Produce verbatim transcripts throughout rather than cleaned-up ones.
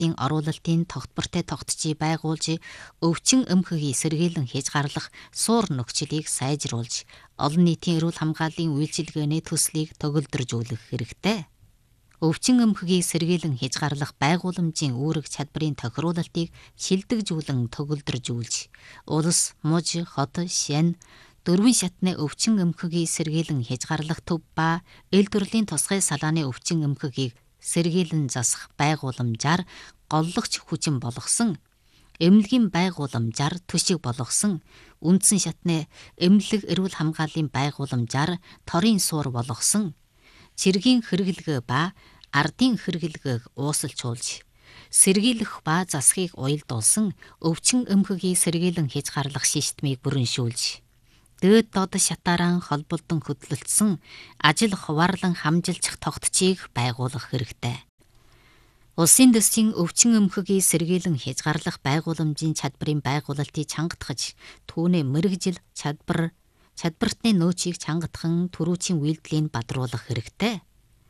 хамгаалтын оруулалтын тогтвортой тогтцыг байгуулж, өвчин эмхэгийг сэргийлэн хийж гарлах суур нөхцөлийг сайжруулж, олон нийтийн эрүүл хамгааллын үйлчилгээний төслийг төгөлдржүүлэх хэрэгтэй. Өвчин эмхэгийг сэргийлэн хийж гарлах байгууламжийн үүрэг чадварын тохируулалтыг шилдэгжүүлэн төгөлдржүүлж, улс, муж, хот, шин дөрвөн шатны өвчин эмхэгийг сэргийлэн хийж гарлах төв ба эл төрлийн тусгай салааны өвчин эмхэгийг сэргийлэн засах байгууламжаар голлогч хүчин болгосон, эмнэлгийн байгууламжаар төшиг болгосон, үндсэн шатны эмнэлэг эрүүл хамгааллын байгууламжаар торын суур болгосон, цэргийн хэрэглэгээ ба ардын хэрэглэгээг уусалжуулж, сэргийлэх ба засахыг уялдуулсан өвчин эмхэгийг сэргийлэн хийж гарлах системийг бүрэншүүлж, дээд доод шатаараа холбогдсон хөдөлгдсөн ажил хуваарлан хамжилчих тогтцыг байгуулах хэрэгтэй. Улсын дэсийн өвчин эмхэгийг сэргийлэн хийж гарлах байгууламжийн чадварын байгуулалтыг чангатгаж, түүний мэрэгжил чадвар чадвартны нөөцийг чангатхан түрүүчийн үйлдэлийг бадруулах хэрэгтэй.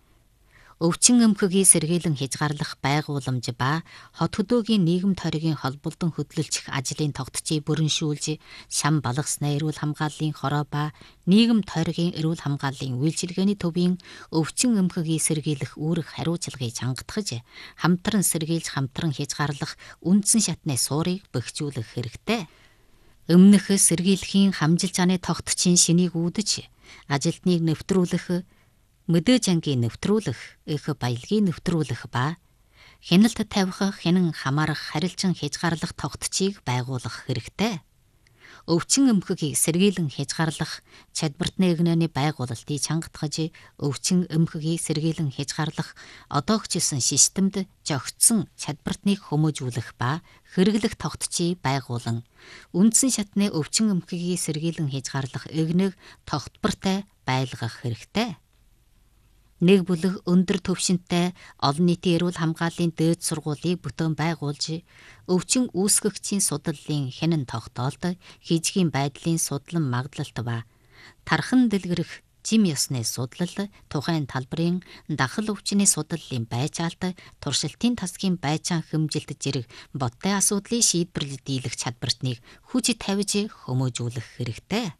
Өвчин эмхэгийг сэргийлэн хийж гарлах байгууламж ба хот хөдөөгийн нийгэм тойргийн холбогдсон хөдөлгөх ажлын тогтцыг бүрэншүүлж, шам балгасны эрүүл хамгааллын хороо ба нийгэм тойргийн эрүүл хамгааллын үйлчилгээний төвийн өвчин эмхэгийг сэргийлэх үүрэг хариуцлагыг чангатгаж, хамтран сэргийлж хамтран хийж гарлах үндсэн шатны суурийг бэхжүүлэх хэрэгтэй. Өмнөх сэргийлэхийн хамжилж аны тогтцын шинийг үүдэж, ажилтныг нэвтрүүлэх, мэдээж ангийн нэвтрүүлэх, их баялагийг нэвтрүүлэх ба хяналт тавих, хянан хамаарах, харилцан хийж гарлах тогтцыг байгуулах хэрэгтэй. Өвчин эмхэгийг сэргийлэн хийж гарлах чадвартны эгнээний байгуулалтыг чангатгаж, өвчин эмхэгийг сэргийлэн хийж гарлах одоогчилсан системд жогтсон чадвартныг хүмүүжүүлэх ба хэрэглэх тогтцыг байгуулан, үндсэн шатны өвчин эмхэгийг сэргийлэн хийж гарлах эгнийг тогтвортой байлгах хэрэгтэй. Нэг бүлэг өндөр түвшинтэй олон нийтийн эрүүл хамгааллын дээд сургуулийг бүтээн байгуулж, өвчин үүсгэгчийн судлалын хянан тогтоолт, хижгийн байдлын судлан магадлалт ба тархан дэлгэрэх жим ёсны судлал, тухайн талбарын дахал өвчний судлалын байчаалт, туршилтын тасгийн байчаан хэмжилт зэрэг боттой асуудлыг шийдвэрлэж дийлэх чадвартныг хүч тавьж хүмүүжүүлэх хэрэгтэй.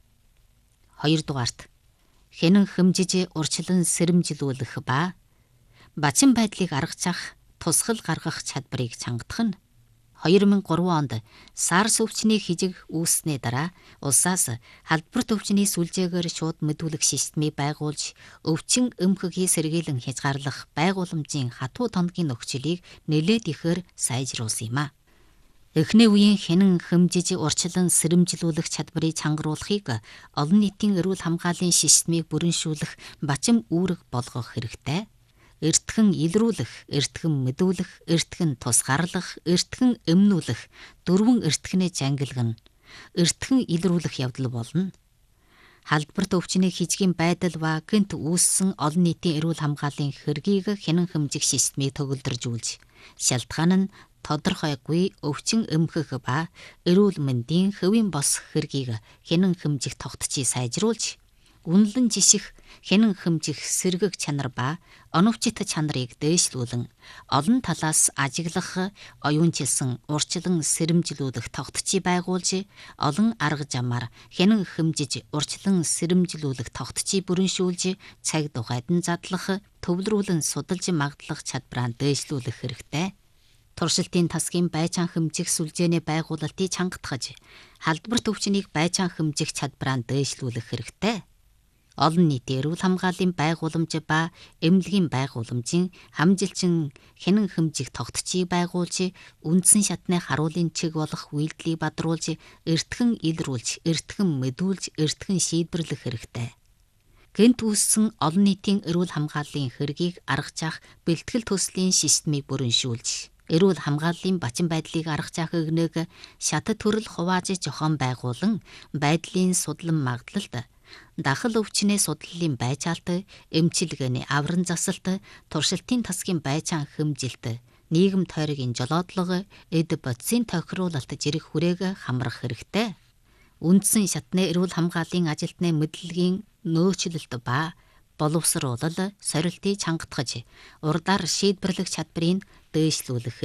Хоёрдугаарт хянан хэмжиж урьдчилан сэрэмжлүүлэх ба бачин байдлыг аргачаах, тусгал гаргах чадварыг чангатах нь. хоёр мянга гурван онд SARS өвчний хижиг үүссэний дараа улсаас халдварт өвчний сүлжээгээр шууд мэдүүлэх системийг байгуулж, өвчин эмхэгийг сэргийлэн хийж гарлах байгууламжийн хатуу тонгийн нөхцөлийг нэлээд ихээр сайжруулсан юм а. Эхний үеийн хянан хэмжиж урьдчилан сэрэмжлүүлэх чадварыг чангаруулахыг олон нийтийн эрүүл хамгааллын системийг бүрэншүүлэх бачим үүрэг болгох хэрэгтэй. Эртхэн илрүүлэх, эртхэн мэдүүлэх, эртхэн тусгаарлах, эртхэн эмнүүлэх дөрвөн эртхний жангилган эртхэн илрүүлэх явдал болно. Халдварт өвчний хижгийн байдал ба гэнт үүссэн олон нийтийн эрүүл хамгааллын хэргийг хянан хэмжих системийг төгөлдржүүлж, шалтгаан нь тодорхойгүй өвчин эмхэх ба эрүүл мэндийн хэвийн бос хэргийг хянан хэмжих тогтцыг сайжруулж, үнэлэн жиших, хянан хэмжих сэргэг чанар ба оновчит чанарыг дээшлүүлэн, олон талаас ажиглах, оюунчилсан урьдчилан сэрэмжлүүлэх тогтцыг байгуулж, олон арга замаар хянан хэмжиж урьдчилан сэрэмжлүүлэх тогтцыг бүрэншүүлж, цаг тухайд нь задлах, төвлөрүүлэн судалж магадлах чадвараа дээшлүүлэх хэрэгтэй. Туршилтын тасгийн байчаан хэмжих сүлжээний байгуулалтыг чангатгаж, халдварт өвчнийг байчаан хэмжих чадвараа дээшлүүлэх хэрэгтэй. Олон нийтийн эрүүл хамгааллын байгууламж ба эмнэлгийн байгууламжийн хамжилчин хянан хэмжих тогтцыг байгуулж, үндсэн шатны харуулын чиг болох үйлдэлийг бадруулж, эртхэн илрүүлж, эртхэн мэдүүлж, эртхэн шийдвэрлэх хэрэгтэй. Гэнт үүссэн олон нийтийн эрүүл хамгааллын хэргийг аргачаах бэлтгэл төслийн системийг бүрэншүүлж, эрүүл хамгааллын бачин байдлыг аргачаах эгнийг шат төрөл хувааж зохион байгуулан, байдлын судлан магадлалт, дахал өвчний судлалын байчаалт, эмчилгээний авран засалт, туршилтын тасгийн байчаан хэмжилт, нийгэм тойргийн жолоодлого, эд бодисын тохируулалт зэрэг хүрээг хамрах хэрэгтэй. Үндсэн шатны эрүүл хамгааллын ажилтны мэдлэгийн нөөцлөлт ба боловсруулал, сорилтыг чангатгаж, урдаар шийдвэрлэх чадварыг дээшлүүлэх